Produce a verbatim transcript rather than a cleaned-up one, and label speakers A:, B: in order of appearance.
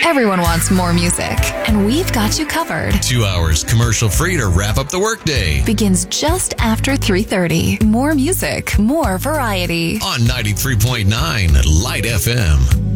A: Everyone wants more music, and we've got you covered.
B: Two hours commercial-free to wrap up the workday.
A: Begins just after three thirty. More music, more variety.
B: On ninety-three point nine Light F M.